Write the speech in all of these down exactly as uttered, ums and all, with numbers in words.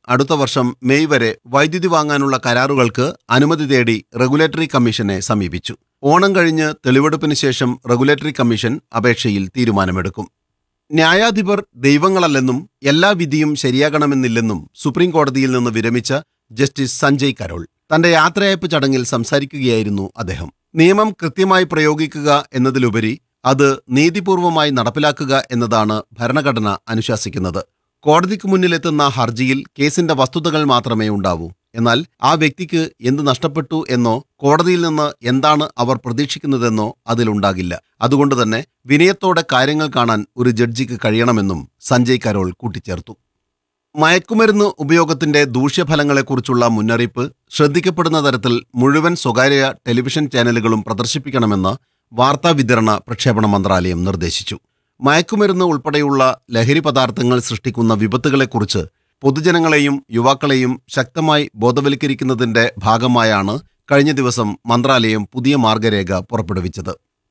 അടുത്ത വർഷം മെയ് വരെ വൈദ്യുതി വാങ്ങാനുള്ള കരാറുകൾക്ക് അനുമതി തേടി റെഗുലേറ്ററി കമ്മീഷനെ സമീപിച്ചു. ഓണം കഴിഞ്ഞ് തെളിവെടുപ്പിന് ശേഷം റെഗുലേറ്ററി കമ്മീഷൻ അപേക്ഷയിൽ തീരുമാനമെടുക്കും. ന്യായാധിപർ ദൈവങ്ങളല്ലെന്നും എല്ലാ വിധിയും ശരിയാകണമെന്നില്ലെന്നും സുപ്രീം കോടതിയിൽ നിന്ന് വിരമിച്ച ജസ്റ്റിസ് സഞ്ജയ് കരോൾ തന്റെ യാത്രയയപ്പ് ചടങ്ങിൽ സംസാരിക്കുകയായിരുന്നു അദ്ദേഹം. നിയമം കൃത്യമായി പ്രയോഗിക്കുക എന്നതിലുപരി അത് നീതിപൂർവമായി നടപ്പിലാക്കുക എന്നതാണ് ഭരണഘടന അനുശാസിക്കുന്നത്. കോടതിക്ക് മുന്നിലെത്തുന്ന ഹർജിയിൽ കേസിന്റെ വസ്തുതകൾ മാത്രമേ ഉണ്ടാവൂ. എന്നാൽ ആ വ്യക്തിക്ക് എന്ത് നഷ്ടപ്പെട്ടു എന്നോ കോടതിയിൽ നിന്ന് എന്താണ് അവർ പ്രതീക്ഷിക്കുന്നതെന്നോ അതിലുണ്ടാകില്ല. അതുകൊണ്ട് തന്നെ വിനയത്തോടെ കാര്യങ്ങൾ കാണാൻ ഒരു ജഡ്ജിക്ക് കഴിയണമെന്നും സഞ്ജയ് കരോൾ കൂട്ടിച്ചേർത്തു. മയക്കുമരുന്ന് ഉപയോഗത്തിന്റെ ദൂഷ്യഫലങ്ങളെക്കുറിച്ചുള്ള മുന്നറിയിപ്പ് ശ്രദ്ധിക്കപ്പെടുന്ന തരത്തിൽ മുഴുവൻ സ്വകാര്യ ടെലിവിഷൻ ചാനലുകളും പ്രദർശിപ്പിക്കണമെന്ന് വാർത്താവിതരണ പ്രക്ഷേപണ മന്ത്രാലയം നിർദ്ദേശിച്ചു. മയക്കുമരുന്ന് ഉൾപ്പെടെയുള്ള ലഹരി പദാർത്ഥങ്ങൾ സൃഷ്ടിക്കുന്ന വിപത്തുകളെക്കുറിച്ച് പൊതുജനങ്ങളെയും യുവാക്കളെയും ശക്തമായി ബോധവൽക്കരിക്കുന്നതിന്റെ ഭാഗമായാണ് കഴിഞ്ഞ ദിവസം മന്ത്രാലയം പുതിയ മാർഗരേഖ പുറപ്പെടുവിച്ചത്.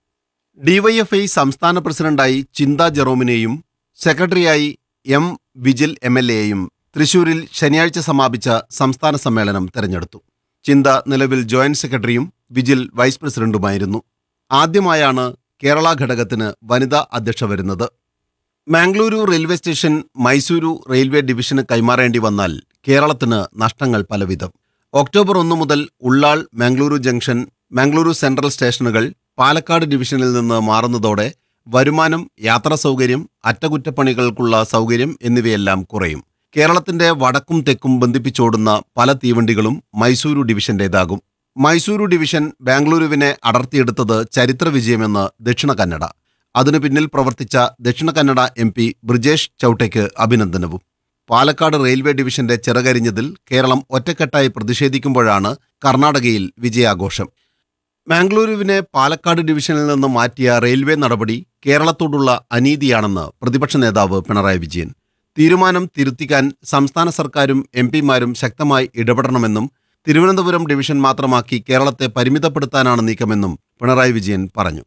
ഡിവൈഎഫ്ഐ സംസ്ഥാന പ്രസിഡന്റായി ചിന്ത ജെറോമിനെയും സെക്രട്ടറിയായി എം വിജിൽ എം എൽ എയും തൃശൂരിൽ ശനിയാഴ്ച സമാപിച്ച സംസ്ഥാന സമ്മേളനം തെരഞ്ഞെടുത്തു. ചിന്ത നിലവിൽ ജോയിന്റ് സെക്രട്ടറിയും വിജിൽ വൈസ് പ്രസിഡന്റുമായിരുന്നു. ആദ്യമായാണ് കേരള ഘടകത്തിന് വനിതാ അധ്യക്ഷ വരുന്നത്. Mangaluru railway station Mysuru railway ഡിവിഷന് കൈമാറേണ്ടി വന്നാൽ കേരളത്തിന് നഷ്ടങ്ങൾ പലവിധം. ഒക്ടോബർ ഒന്ന് മുതൽ ഉള്ളാൾ, മാംഗ്ലൂരു ജംഗ്ഷൻ, മാംഗ്ലൂരു സെൻട്രൽ സ്റ്റേഷനുകൾ പാലക്കാട് ഡിവിഷനിൽ നിന്ന് മാറുന്നതോടെ വരുമാനം, യാത്രാ സൗകര്യം, അറ്റകുറ്റപ്പണികൾക്കുള്ള സൗകര്യം എന്നിവയെല്ലാം കുറയും. കേരളത്തിന്റെ വടക്കും തെക്കും ബന്ധിപ്പിച്ചോടുന്ന പല തീവണ്ടികളും മൈസൂരു ഡിവിഷന്റേതാകും. മൈസൂരു ഡിവിഷൻ ബാംഗ്ലൂരുവിനെ അടർത്തിയെടുത്തത് ചരിത്ര വിജയമെന്ന് ദക്ഷിണ കന്നഡ. അതിനു പിന്നിൽ പ്രവർത്തിച്ച Dakshina Kannada M P Brijesh ചൌട്ടയ്ക്ക് അഭിനന്ദനവും. Palakkad railway ഡിവിഷന്റെ ചിറകരിഞ്ഞതിൽ കേരളം ഒറ്റക്കെട്ടായി പ്രതിഷേധിക്കുമ്പോഴാണ് കർണാടകയിൽ വിജയാഘോഷം. മാംഗ്ലൂരുവിനെ പാലക്കാട് ഡിവിഷനിൽ നിന്ന് മാറ്റിയ റെയിൽവേ നടപടി കേരളത്തോടുള്ള അനീതിയാണെന്ന് പ്രതിപക്ഷ നേതാവ് പിണറായി വിജയൻ. തീരുമാനം തിരുത്തിക്കാൻ സംസ്ഥാന സർക്കാരും എം പിമാരും ശക്തമായി ഇടപെടണമെന്നും തിരുവനന്തപുരം ഡിവിഷൻ മാത്രമാക്കി കേരളത്തെ പരിമിതപ്പെടുത്താനാണ് നീക്കമെന്നും പിണറായി വിജയൻ പറഞ്ഞു.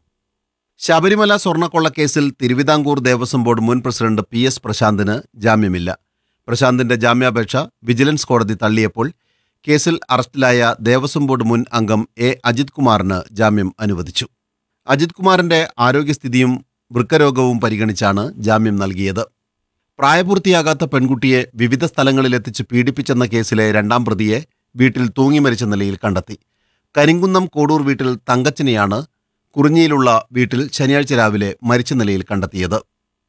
ശബരിമല സ്വർണ്ണക്കൊള്ളക്കേസിൽ തിരുവിതാംകൂർ ദേവസ്വം ബോർഡ് മുൻ പ്രസിഡന്റ് പി എസ് പ്രശാന്തിന് ജാമ്യമില്ല. പ്രശാന്തിന്റെ ജാമ്യാപേക്ഷ വിജിലൻസ് കോടതി തള്ളിയപ്പോൾ കേസിൽ അറസ്റ്റിലായ ദേവസ്വം ബോർഡ് മുൻ അംഗം എ അജിത് കുമാറിന് ജാമ്യം അനുവദിച്ചു. അജിത് കുമാറിന്റെ ആരോഗ്യസ്ഥിതിയും വൃക്കരോഗവും പരിഗണിച്ചാണ് ജാമ്യം നൽകിയത്. പ്രായപൂർത്തിയാകാത്ത പെൺകുട്ടിയെ വിവിധ സ്ഥലങ്ങളിലെത്തിച്ച് പീഡിപ്പിച്ചെന്ന കേസിലെ രണ്ടാം പ്രതിയെ വീട്ടിൽ തൂങ്ങിമരിച്ച നിലയിൽ കണ്ടെത്തി. കരിങ്കുന്നം കോടൂർ വീട്ടിൽ തങ്കച്ചനെയാണ് കുറിഞ്ഞിയിലുള്ള വീട്ടിൽ ശനിയാഴ്ച രാവിലെ മരിച്ച നിലയിൽ കണ്ടെത്തിയത്.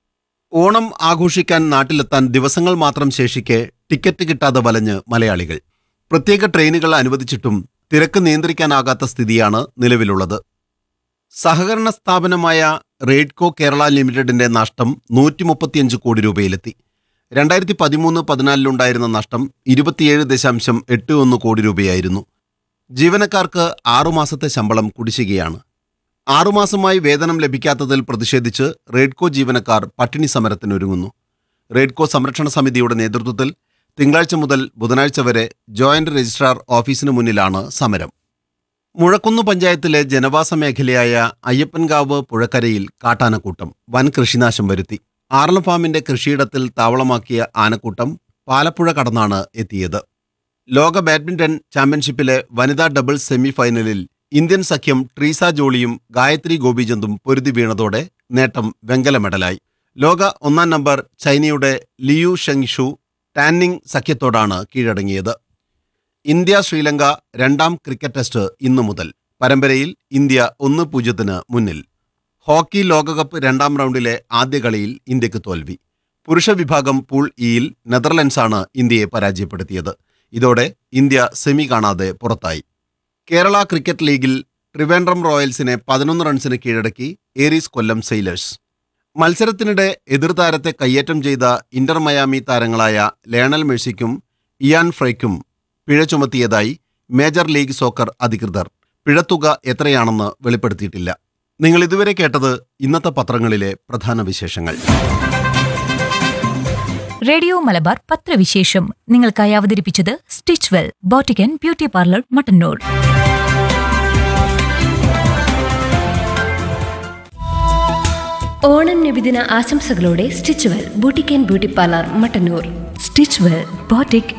ഓണം ആഘോഷിക്കാൻ നാട്ടിലെത്താൻ ദിവസങ്ങൾ മാത്രം ശേഷിക്കെ ടിക്കറ്റ് കിട്ടാതെ വലഞ്ഞ് മലയാളികൾ. പ്രത്യേക ട്രെയിനുകൾ അനുവദിച്ചിട്ടും തിരക്ക് നിയന്ത്രിക്കാനാകാത്ത സ്ഥിതിയാണ് നിലവിലുള്ളത്. സഹകരണ സ്ഥാപനമായ റെയ്ഡ്കോ കേരള ലിമിറ്റഡിന്റെ നഷ്ടം നൂറ്റി മുപ്പത്തിയഞ്ച് കോടി രൂപയിലെത്തി. രണ്ടായിരത്തി പതിമൂന്ന് പതിനാലിലുണ്ടായിരുന്ന നഷ്ടം ഇരുപത്തിയേഴ് ദശാംശം എട്ട് ഒന്ന് കോടി രൂപയായിരുന്നു. ജീവനക്കാർക്ക് ആറുമാസത്തെ ശമ്പളം കുടിശ്ശികയാണ്. ആറുമാസമായി വേതനം ലഭിക്കാത്തതിൽ പ്രതിഷേധിച്ച് റെയ്ഡ്കോ ജീവനക്കാർ പട്ടിണി സമരത്തിനൊരുങ്ങുന്നു. റെയ്ഡ്കോ സംരക്ഷണ സമിതിയുടെ നേതൃത്വത്തിൽ തിങ്കളാഴ്ച മുതൽ ബുധനാഴ്ച വരെ ജോയിന്റ് രജിസ്ട്രാർ ഓഫീസിന് മുന്നിലാണ് സമരം. മുഴക്കുന്ന് പഞ്ചായത്തിലെ ജനവാസ മേഖലയായ അയ്യപ്പൻകാവ് പുഴക്കരയിൽ കാട്ടാനക്കൂട്ടം വൻ കൃഷിനാശം വരുത്തി. ആർലം ഫാമിന്റെ കൃഷിയിടത്തിൽ താവളമാക്കിയ ആനക്കൂട്ടം പാലപ്പുഴ കടന്നാണ് എത്തിയത്. ലോക ബാഡ്മിന്റൺ ചാമ്പ്യൻഷിപ്പിലെ വനിതാ ഡബിൾസ് സെമി ഫൈനലിൽ ഇന്ത്യൻ സഖ്യം ട്രീസ ജോളിയും ഗായത്രി ഗോപിചന്ദും പൊരുതി വീണതോടെ നേട്ടം വെങ്കല മെഡലായി. ലോക ഒന്നാം നമ്പർ ചൈനയുടെ ലിയു ഷെങ്ഷു ടാന്നിങ് സഖ്യത്തോടാണ് കീഴടങ്ങിയത്. ഇന്ത്യ ശ്രീലങ്ക രണ്ടാം ക്രിക്കറ്റ് ടെസ്റ്റ് ഇന്നു മുതൽ. പരമ്പരയിൽ ഇന്ത്യ ഒന്ന് പൂജ്യത്തിന് മുന്നിൽ. ഹോക്കി ലോകകപ്പ് രണ്ടാം റൗണ്ടിലെ ആദ്യ കളിയിൽ ഇന്ത്യക്ക് തോൽവി. പുരുഷ വിഭാഗം പൂൾ ഇയിൽ നെതർലൻഡ്സാണ് ഇന്ത്യയെ പരാജയപ്പെടുത്തിയത്. ഇതോടെ ഇന്ത്യ സെമി കാണാതെ പുറത്തായി. കേരള ക്രിക്കറ്റ് ലീഗിൽ ട്രിവാൻഡ്രം റോയൽസിനെ പതിനൊന്ന് റൺസിന് കീഴടക്കി ഏരീസ് കൊല്ലം സെയിലേഴ്സ്. മത്സരത്തിനിടെ എതിർതാരത്തെ കയ്യേറ്റം ചെയ്ത ഇന്റർ മയാമി താരങ്ങളായ ലയണൽ മെസ്സിക്കും ഇയാൻ ഫ്രൈക്കും പിഴ ചുമത്തിയതായി മേജർ ലീഗ് സോക്കർ അധികൃതർ. പിഴത്തുക എത്രയാണെന്ന് വെളിപ്പെടുത്തിയിട്ടില്ല. നിങ്ങൾ ഇതുവരെ കേട്ടത് ഇന്നത്തെ പത്രങ്ങളിലെ പ്രധാന വിശേഷങ്ങൾ. റേഡിയോ മലബാർ പത്രവിശേഷം നിങ്ങൾക്കായി അവതരിപ്പിച്ചത് stitch well boutique and beauty parlour Mattannur. Onam നബിദിന ആശംസകളോടെ stitch well boutique and beauty parlour Mattannur. Stitch well boutique